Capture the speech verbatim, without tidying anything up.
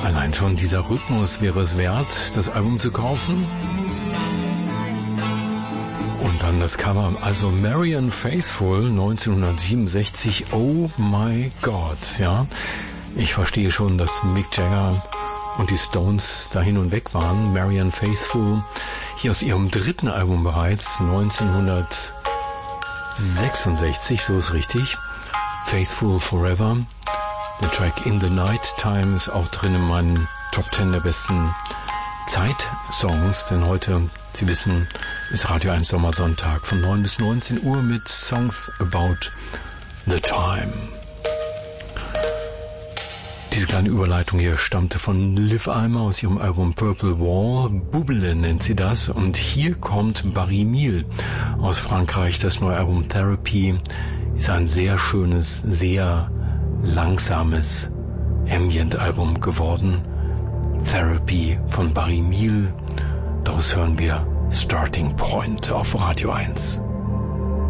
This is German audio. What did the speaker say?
Allein schon dieser Rhythmus wäre es wert, das Album zu kaufen. Und dann das Cover, also Marianne Faithfull neunzehnhundertsiebenundsechzig, oh my God, ja. Ich verstehe schon, dass Mick Jagger und die Stones da hin und weg waren. Marianne Faithfull, hier aus ihrem dritten Album bereits, neunzehnhundertsechsundsechzig, so ist richtig. Faithful Forever. Der Track In the Night Time ist auch drin in meinen Top Ten der besten Zeitsongs, denn heute, Sie wissen, ist Radio eins Sommersonntag von neun bis neunzehn Uhr mit Songs about the time. Diese kleine Überleitung hier stammte von Liv Eimer aus ihrem Album Purple Wall. Bubble nennt sie das. Und hier kommt Barry Miel aus Frankreich. Das neue Album Therapy ist ein sehr schönes, sehr langsames Ambient-Album geworden. Therapy von Barry Miel. Daraus hören wir Starting Point auf Radio eins.